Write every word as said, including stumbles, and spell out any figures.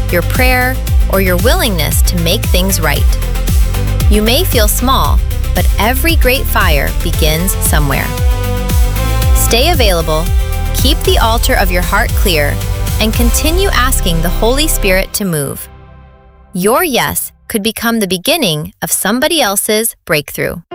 your prayer, or your willingness to make things right. You may feel small, but every great fire begins somewhere. Stay available, keep the altar of your heart clear, and continue asking the Holy Spirit to move. Your yes could become the beginning of somebody else's breakthrough.